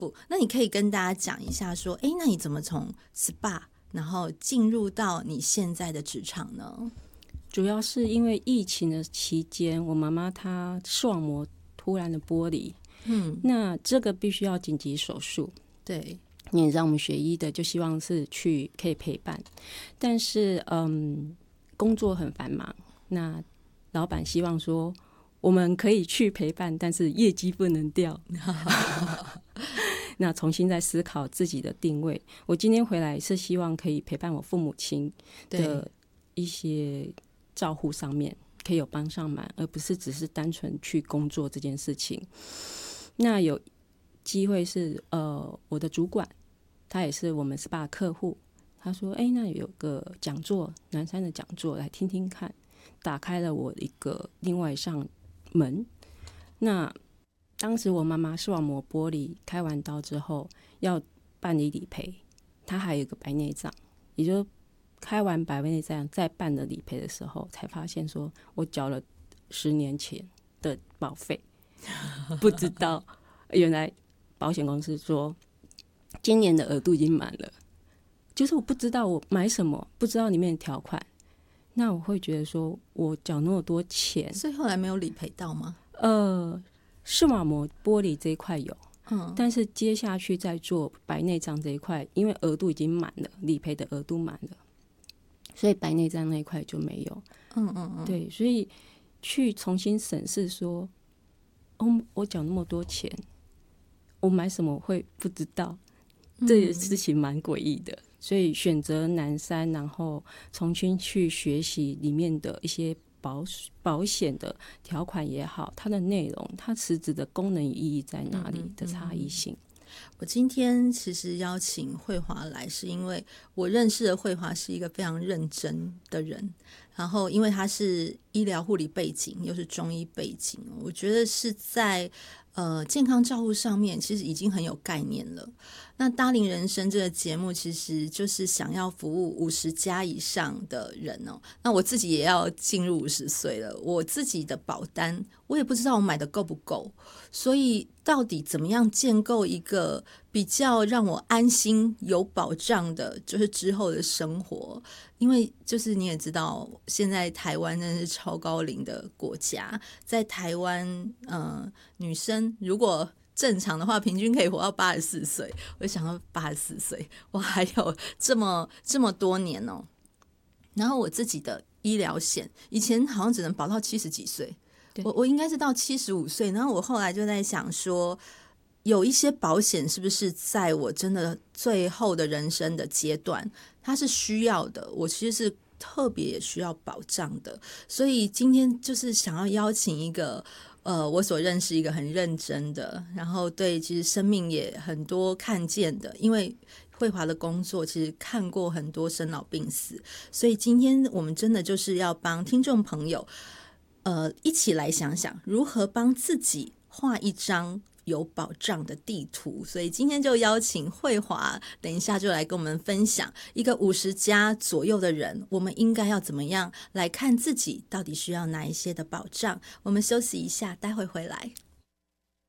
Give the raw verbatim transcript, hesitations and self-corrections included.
不，那你可以跟大家讲一下说，哎，那你怎么从 S P A 然后进入到你现在的职场呢？ 主要是因为疫情的期间，我妈妈她视网膜突然的剥离，嗯，那这个必须要紧急手术， 对， 你也知道我们学医的就希望是去可以陪伴，但是嗯，工作很繁忙，那老板希望说我们可以去陪伴，但是业绩不能掉。那重新再思考自己的定位。我今天回来是希望可以陪伴我父母亲的一些照护上面可以有帮上忙，而不是只是单纯去工作这件事情。那有机会是呃，我的主管他也是我们 S P A 客户，他说哎，那有个讲座，南山的讲座来听听看，打开了我一个另外一扇门。那当时我妈妈视网膜剥离，开完刀之后要办理理赔，她还有一个白内障，也就开完白内障再办的理赔的时候，才发现说我缴了十年前的保费，不知道原来保险公司说今年的额度已经满了，就是我不知道我买什么，不知道里面的条款，那我会觉得说我缴那么多钱， 所以后来没有理赔到吗？ 呃。视网膜剥离这一块有， 嗯， 但是接下去在做白内障这一块，因为额度已经满了，理赔的额度满了，所以白内障那一块就没有。 嗯嗯嗯， 对，所以去重新审视说，哦，我缴那么多钱，我买什么会不知道，这件事情蛮诡异的。所以选择南山，然后重新去学习里面的一些保保险的条款也好，它的内容，它实质的功能意义在哪里的差异性。嗯嗯嗯， 我今天其实邀请慧华来，是因为我认识的慧华是一个非常认真的人，然后因为他是医疗护理背景，又是中医背景，我觉得是在呃健康照护上面其实已经很有概念了。那搭龄人生这个节目其实就是想要服务五十加以上的人哦。那我自己也要进入五十岁了，我自己的保单我也不知道我买的够不够，所以到底怎么样建构一个比较让我安心有保障的就是之后的生活。因为就是你也知道现在台湾真的是超高龄的国家，在台湾呃，女生如果正常的话平均可以活到八十四岁，我就想到八十四岁我还有这么这么多年哦。然后我自己的医疗险以前好像只能保到七十几岁，我我应该是到七十五岁，然后我后来就在想说有一些保险是不是在我真的最后的人生的阶段它是需要的，我其实是特别也需要保障的。所以今天就是想要邀请一个呃，我所认识一个很认真的，然后对其实生命也很多看见的，因为慧华的工作其实看过很多生老病死，所以今天我们真的就是要帮听众朋友呃，一起来想想如何帮自己画一张有保障的地图。所以今天就邀请慧华，等一下就来跟我们分享一个五十加左右的人，我们应该要怎么样来看自己到底需要哪一些的保障。我们休息一下，待会回来。